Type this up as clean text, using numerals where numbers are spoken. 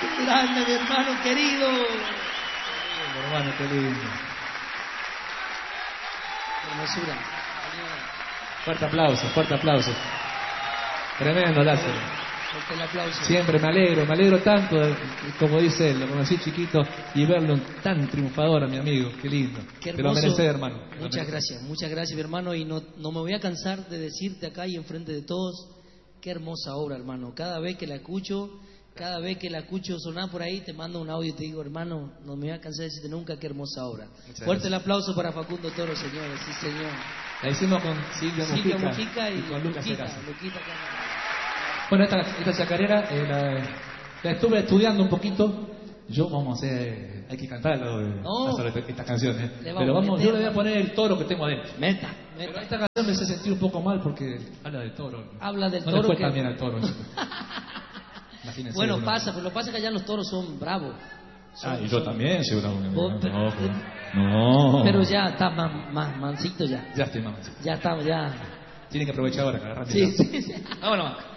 Qué grande, mi hermano querido. Hermano, qué lindo. Hermosura. Fuerte aplauso, fuerte aplauso. Tremendo, Lázaro. Fuerte el aplauso. Siempre me alegro tanto, como dice él, lo conocí chiquito y verlo tan triunfador a mi amigo, qué lindo. Qué hermoso. Te lo mereces, hermano. Muchas gracias, mi hermano, y no me voy a cansar de decirte acá y enfrente de todos, qué hermosa obra, hermano. Cada vez que la escucho sonar por ahí, te mando un audio y te digo, hermano, no me voy a cansar de decirte nunca, qué hermosa obra. Fuerte el aplauso para Facundo Toro, señores, sí señor. La hicimos con Silvia Mujica y con Lucas Serasa. Luquita. Bueno, esta chacarera la estuve estudiando un poquito. Hay que cantarlo, esta canción, pero yo le voy a poner el toro que tengo adentro. Meta. Pero esta canción me hace sentir un poco mal porque habla del toro. Habla del no toro. No le fue tan bien al toro. Imagínense. Bueno, pero lo que pasa es que allá los toros son bravos. Y yo también soy bravo. No. Pero ya está más mansito ya. Ya estoy más mansito. Ya estamos, ya. Tiene que aprovechar ahora, que agarrar. Sí. Vámonos.